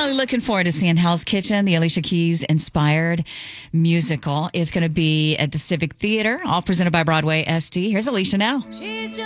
really looking forward to seeing Hell's Kitchen, the Alicia Keys inspired musical. It's going to be at the Civic Theater, all presented by Broadway SD. Here's Alicia now.